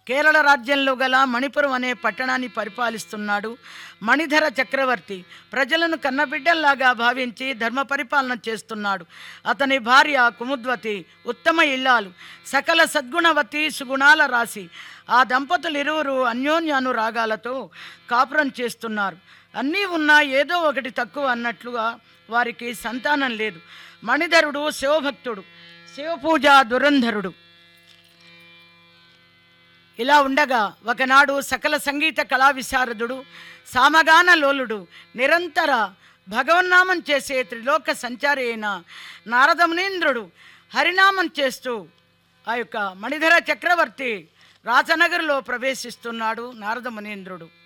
కేరళ రాజ్యంలో గల మణిపురం అనే పట్టణాన్ని పరిపాలిస్తున్నాడు మణిధర చక్రవర్తి. ప్రజలను కన్నబిడ్డల్లాగా భావించి ధర్మ పరిపాలన చేస్తున్నాడు. అతని భార్య కుముద్వతి ఉత్తమ ఇల్లాలు, సకల సద్గుణవతి, సుగుణాల రాశి. ఆ దంపతులు ఇరువురు అన్యోన్యానురాగాలతో కాపురం చేస్తున్నారు. అన్నీ ఉన్నా ఏదో ఒకటి తక్కువ అన్నట్లుగా వారికి సంతానం లేదు. మణిధరుడు శివభక్తుడు, శివపూజ దురంధరుడు. ఇలా ఉండగా ఒకనాడు సకల సంగీత కళా విశారదుడు, సామగాన లోలుడు, నిరంతర భగవన్నామం చేసే త్రిలోక సంచారి అయిన నారదమునీంద్రుడు హరినామం చేస్తూ ఆ యొక్క మణిధర చక్రవర్తి రాజనగర్లో ప్రవేశిస్తున్నాడు నారదమునీంద్రుడు.